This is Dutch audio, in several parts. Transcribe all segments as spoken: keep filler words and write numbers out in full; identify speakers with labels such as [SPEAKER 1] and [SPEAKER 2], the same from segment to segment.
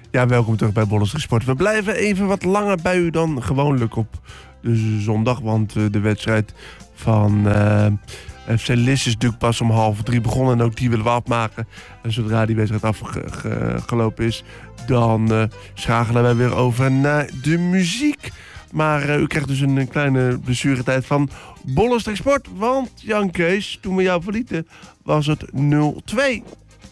[SPEAKER 1] Ja, welkom terug bij Bollenstreek Sport. We blijven even wat langer bij u dan gewoonlijk op de zondag. Want uh, de wedstrijd van uh, F C Lisse is natuurlijk pas om half drie begonnen. En ook die willen we afmaken. En zodra die wedstrijd afgelopen is, dan uh, schakelen wij weer over naar de muziek. Maar uh, u krijgt dus een, een kleine blessuretijd van Bollenstreek Sport. Want Jan Kees, toen we jou verlieten, was het nul twee.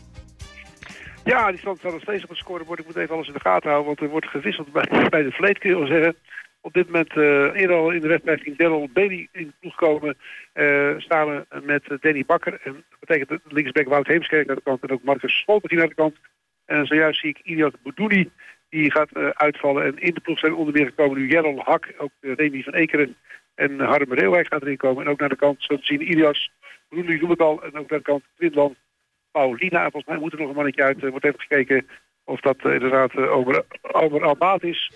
[SPEAKER 2] Ja, die stand staat nog steeds op het scorebord. Ik moet even alles in de gaten houden, want er wordt gewisseld bij, bij de Vleet, kun je wel zeggen. Op dit moment, uh, eerder al in de wedstrijd ging Daryl Bailey in de ploeg komen. Uh, staan we met uh, Danny Bakker. En dat betekent dat linksback Wout Heemskerk naar de kant en ook Marcus Stolpertien naar de kant. En zojuist zie ik Iliad Boudouni, die gaat uh, uitvallen. En in de ploeg zijn onder meer gekomen nu Gerald Hak, ook uh, Remy van Ekeren en uh, Harm Reeuwijk gaat erin komen. En ook naar de kant, zo te zien, Ilias Boudouni noem ik al. En ook naar de kant Twindland. Paulina, volgens mij moet er nog een mannetje uit. Er wordt even gekeken of dat uh, inderdaad uh, over, over Albaat is.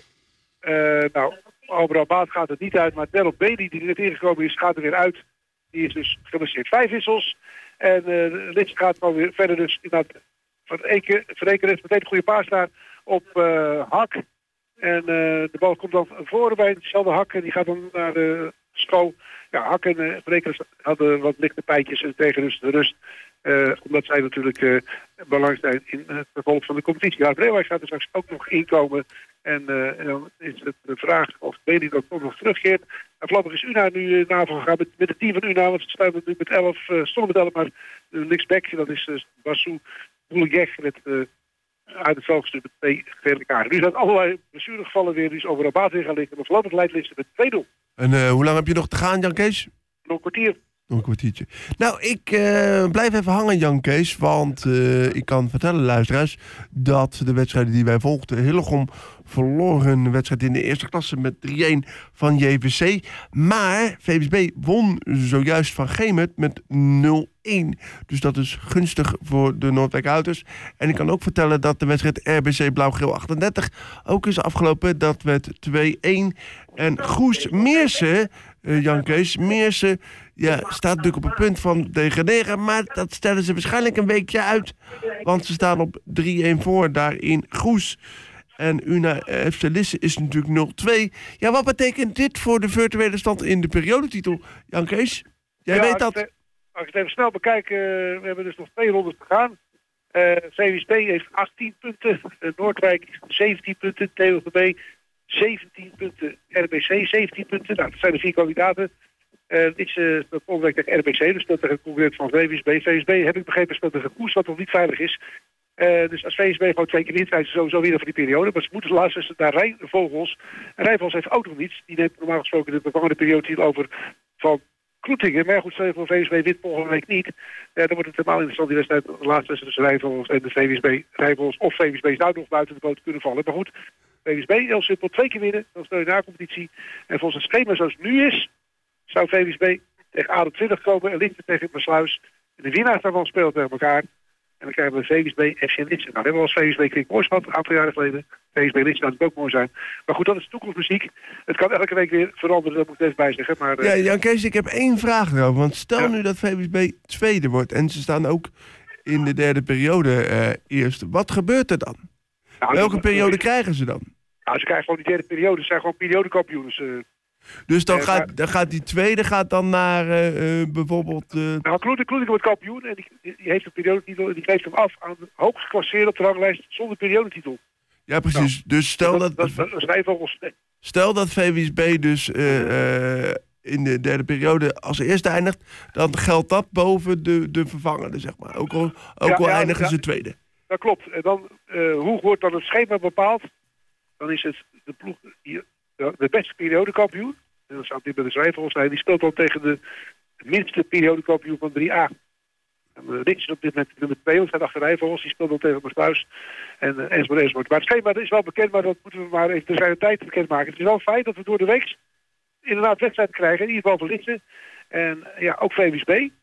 [SPEAKER 2] Uh, nou, over Albaat gaat het niet uit, maar Daryl Bailey, die er net ingekomen is, gaat er weer uit. Die is dus geblesseerd. Vijf wissels. En uh, de Lisse gaat gewoon weer verder dus inderdaad van Eken, van Eken is meteen een goede paas daar op uh, Hak. En uh, de bal komt dan voor bij hetzelfde Hak en die gaat dan naar de Schoo. Ja, Hak en uh, Van Eken hadden wat lichte pijtjes en tegen dus de rust. Uh, omdat zij natuurlijk uh, belangrijk zijn in uh, het vervolg van de competitie. Ja, Breewijk gaat er straks ook nog inkomen. En, uh, en dan is het de vraag of Bailey dan ook nog terugkeert. En voorlopig is Una nu uh, NAVO gegaan met, met het team van Una. Want ze staan nu met elf, uh, stonden met elf, maar uh, linksback, dat is uh, Bassou Boulegeg met uh, uit het veld gestuurd met twee gele kaarten. Nu zijn allerlei blessuregevallen weer, dus over de baat weer gaan liggen. Maar voorlopig leidt Lisse met twee nul.
[SPEAKER 1] En uh, hoe lang heb je nog te gaan, Jan Kees?
[SPEAKER 2] Nog een kwartier.
[SPEAKER 1] Nog een kwartiertje. Nou, ik uh, blijf even hangen, Jan Kees. Want uh, ik kan vertellen, luisteraars, dat de wedstrijden die wij volgden, Hillegom verloor een wedstrijd in de eerste klasse met drie-een van J V C. Maar V V S B won zojuist van Gemert met nul-een. Dus dat is gunstig voor de Noordwijkhouters. En ik kan ook vertellen dat de wedstrijd R B C Blauw-Geel achtendertig ook is afgelopen. Dat werd twee-een. En Goes Meersen, uh, Jan Kees, Meersen, ja, staat natuurlijk op het punt van degraderen. Maar dat stellen ze waarschijnlijk een weekje uit. Want ze staan op drie-een voor daar in Goes. En Una F C Lisse is natuurlijk nul-twee. Ja, wat betekent dit voor de virtuele stand in de periodetitel? Jan Kees, jij
[SPEAKER 2] ja,
[SPEAKER 1] weet dat.
[SPEAKER 2] Als ik, als ik het even snel bekijk, uh, we hebben dus nog twee rondes te gaan. Uh, V V S B heeft achttien punten, uh, Noordwijk zeventien punten, T O V B zeventien punten, R B C zeventien punten. Nou, dat zijn de vier kandidaten. Uh, dit is uh, volgende week tegen R B C, dus dat tegen een concurrent van V V S B. V V S B heb ik begrepen speelt tegen Koes, wat nog niet veilig is. Uh, dus als V V S B gewoon twee keer wint, zijn ze sowieso weer voor die periode. Maar ze moeten de laatste naar Rijnvogels. En Rijnvogels heeft ook nog niets. Die neemt normaal gesproken de bevangende periode over van Kloetingen. Maar goed, stel voor V V S B wint volgende week niet. Uh, dan wordt het helemaal interessant die wedstrijd. De laatste wedstrijd tussen Rijnvogels en de V V S B. Rijnvogels of V V S B zou nog buiten de boot kunnen vallen. Maar goed, V V S B heel simpel twee keer winnen. Dan speel je na competitie. En volgens het schema zoals het nu is, zou V V S B tegen A twintig komen en Lisse tegen Maasluis. En de winnaars daarvan spelen tegen elkaar. En dan krijgen we V V S B F C Lisse. Nou, we hebben al eens V V S B Krik Moois gehad, een aantal jaren geleden. V V S B Lisse zou het ook mooi zijn. Maar goed, dat is toekomstmuziek. Het kan elke week weer veranderen, dat moet ik even bijzeggen. Maar, uh...
[SPEAKER 1] Ja, Jan Kees, ik heb één vraag erover. Want stel ja. nu dat V V S B tweede wordt en ze staan ook in de derde periode uh, eerst. Wat gebeurt er dan? Nou, Welke dat, periode dat, krijgen ze dan?
[SPEAKER 2] Nou, ze krijgen gewoon die derde periode. Ze zijn gewoon periodekampioens. Uh.
[SPEAKER 1] Dus dan, uh, gaat, maar, dan gaat die tweede gaat dan naar uh, uh, bijvoorbeeld... Uh...
[SPEAKER 2] Nou, Kloetingen wordt kampioen en die, die heeft een periodetitel en die geeft hem af aan de hoogst geclasseerde op de ranglijst zonder periodetitel.
[SPEAKER 1] Ja, precies. Nou, dus stel dat...
[SPEAKER 2] dat, dat, dat is volgens...
[SPEAKER 1] Stel dat V V S B dus uh, uh, in de derde periode als eerste eindigt, dan geldt dat boven de, de vervangende, zeg maar. Ook al, ook ja, al ja, eindigen ja, ze tweede.
[SPEAKER 2] Dat klopt. En dan, uh, hoe wordt dan het schema bepaald? Dan is het de ploeg... Die, de beste periodekampioen, en dat zou dit bij de Rijnvogels zijn, die speelt dan tegen de minste periodekampioen van drie A. En uh, Rits is op dit moment nummer twee, want zijn achter Rijnvogels, die speelt dan tegen Maasluis en uh, enzovoort, enzovoort. Maar het schema is wel bekend, maar dat moeten we maar even ter tijd bekendmaken. Het is wel fijn dat we door de week inderdaad wedstrijden krijgen, in ieder geval voor Litsen. En ja, ook V V S B.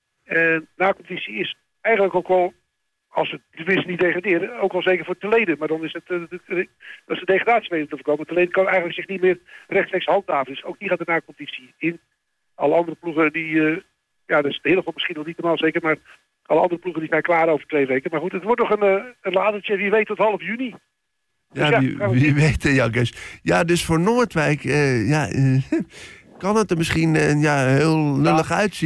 [SPEAKER 2] En na competitie is eigenlijk ook wel, als ze tenminste niet degraderen, ook wel zeker voor Teleden. Maar dan is het uh, dat is de degradatie mee te voorkomen. Teleden kan eigenlijk zich niet meer rechtstreeks handhaven. Dus ook die gaat de na-competitie in. Alle andere ploegen die, uh, ja, dat is heel veel misschien nog niet helemaal zeker, maar alle andere ploegen die zijn klaar over twee weken. Maar goed, het wordt nog een, uh, een ladertje, wie weet tot half juni.
[SPEAKER 1] Ja,
[SPEAKER 2] ja,
[SPEAKER 1] wie,
[SPEAKER 2] gaan we
[SPEAKER 1] wie
[SPEAKER 2] zien.
[SPEAKER 1] weet, eh, Jan Kees. Ja, dus voor Noordwijk eh, ja, eh, kan het er misschien eh, ja, heel lullig uitzien.